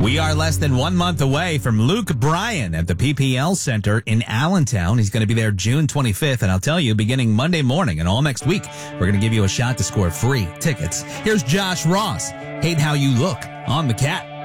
We are less than 1 month away from Luke Bryan at the PPL Center in Allentown. He's going to be there June 25th, and I'll tell you, beginning Monday morning and all next week, we're going to give you a shot to score free tickets. Here's Josh Ross. Hate How You Look on the Cat.